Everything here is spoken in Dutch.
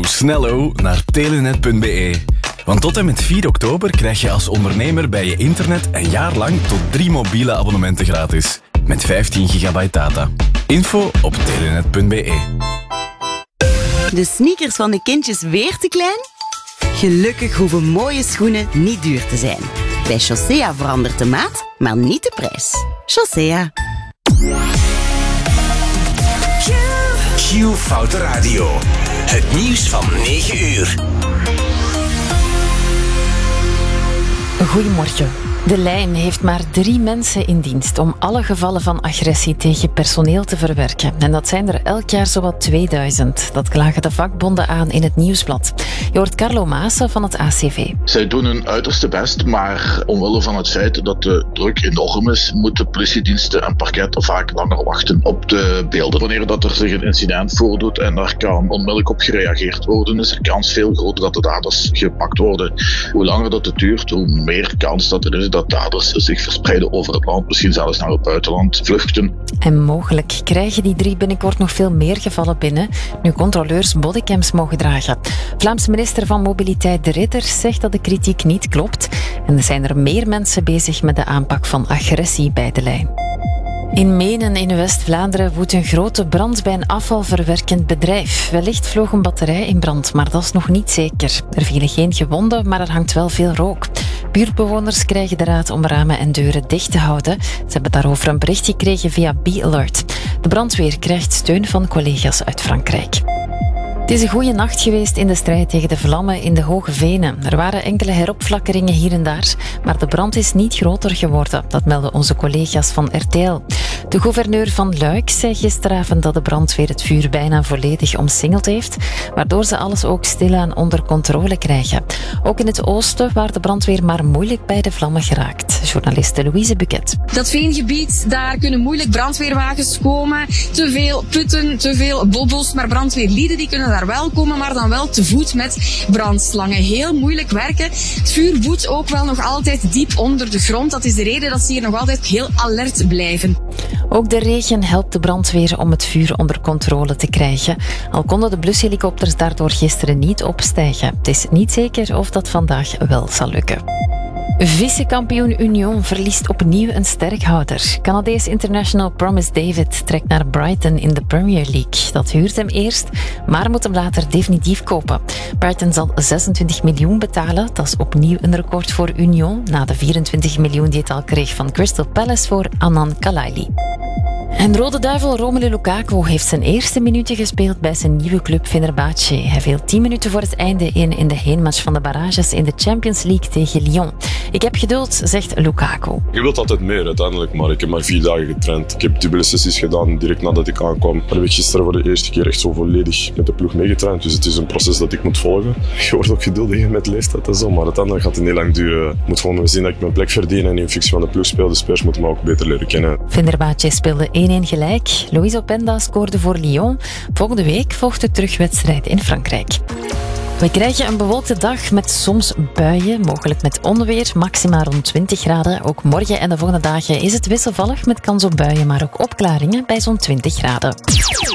snello naar telenet.be. Want tot en met 4 oktober krijg je als ondernemer bij je internet een jaar lang tot 3 mobiele abonnementen gratis. Met 15 gigabyte data. Info op telenet.be. De sneakers van de kindjes weer te klein? Gelukkig hoeven mooie schoenen niet duur te zijn. Bij Chaussea verandert de maat, maar niet de prijs. Chaussea. Q Foute Radio. Het nieuws van 9 uur. Goedemorgen. De lijn heeft maar 3 mensen in dienst om alle gevallen van agressie tegen personeel te verwerken. En dat zijn er elk jaar zowat 2000. Dat klagen de vakbonden aan in het Nieuwsblad. Je hoort Carlo Maassen van het ACV. Zij doen hun uiterste best, maar omwille van het feit dat de druk enorm is, moeten politiediensten en parketten vaak langer wachten op de beelden. Wanneer dat er zich een incident voordoet en daar kan onmiddellijk op gereageerd worden, is de kans veel groter dat de daders gepakt worden. Hoe langer dat het duurt, hoe meer kans dat er is dat daders zich verspreiden over het land, misschien zelfs naar het buitenland vluchten. En mogelijk krijgen die 3 binnenkort nog veel meer gevallen binnen, nu controleurs bodycams mogen dragen. Vlaamse minister van Mobiliteit De Ridder zegt dat de kritiek niet klopt en er zijn er meer mensen bezig met de aanpak van agressie bij de lijn. In Menen in West-Vlaanderen woedt een grote brand bij een afvalverwerkend bedrijf. Wellicht vloog een batterij in brand, maar dat is nog niet zeker. Er vielen geen gewonden, maar er hangt wel veel rook. Buurtbewoners krijgen de raad om ramen en deuren dicht te houden. Ze hebben daarover een bericht gekregen via B-Alert. De brandweer krijgt steun van collega's uit Frankrijk. Het is een goede nacht geweest in de strijd tegen de vlammen in de Hoge Venen. Er waren enkele heropflakkeringen hier en daar, maar de brand is niet groter geworden. Dat melden onze collega's van RTL. De gouverneur van Luik zei gisteravond dat de brandweer het vuur bijna volledig omsingeld heeft, waardoor ze alles ook stilaan onder controle krijgen. Ook in het oosten waar de brandweer maar moeilijk bij de vlammen geraakt. Journaliste Louise Buquet. Dat veengebied, daar kunnen moeilijk brandweerwagens komen. Te veel putten, te veel bobbels, maar brandweerlieden die kunnen daar wel komen, maar dan wel te voet met brandslangen. Heel moeilijk werken. Het vuur woedt ook wel nog altijd diep onder de grond. Dat is de reden dat ze hier nog altijd heel alert blijven. Ook de regen helpt de brandweer om het vuur onder controle te krijgen. Al konden de blushelikopters daardoor gisteren niet opstijgen. Het is niet zeker of dat vandaag wel zal lukken. Vice-kampioen Union verliest opnieuw een sterkhouder. Canadees international Promise David trekt naar Brighton in de Premier League. Dat huurt hem eerst, maar moet hem later definitief kopen. Brighton zal 26 miljoen betalen. Dat is opnieuw een record voor Union, na de 24 miljoen die het al kreeg van Crystal Palace voor Annan Kalaili. En Rode Duivel Romelu Lukaku heeft zijn eerste minuten gespeeld bij zijn nieuwe club Fenerbahce. Hij viel 10 minuten voor het einde in de heenmatch van de barrages in de Champions League tegen Lyon. Ik heb geduld, zegt Lukaku. Je wilt altijd meer uiteindelijk, maar ik heb maar 4 dagen getraind. Ik heb dubbele sessies gedaan direct nadat ik aankwam. Maar heb ik gisteren voor de eerste keer echt zo volledig met de ploeg meegetraind. Dus het is een proces dat ik moet volgen. Je wordt ook geduldig met leeftijd en zo, maar uiteindelijk gaat het heel lang duren. Ik moet gewoon zien dat ik mijn plek verdien en in functie van de ploeg speel. De spelers moeten me ook beter leren kennen. Fenerbahce speelde 1-1 gelijk. Luis Openda scoorde voor Lyon. Volgende week volgt de terugwedstrijd in Frankrijk. We krijgen een bewolkte dag met soms buien, mogelijk met onweer, maxima rond 20 graden. Ook morgen en de volgende dagen is het wisselvallig met kans op buien, maar ook opklaringen bij zo'n 20 graden.